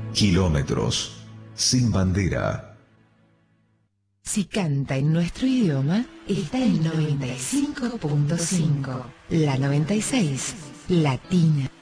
Kilómetros sin bandera. Si canta en nuestro idioma, está en 95.5. La 96, Latina.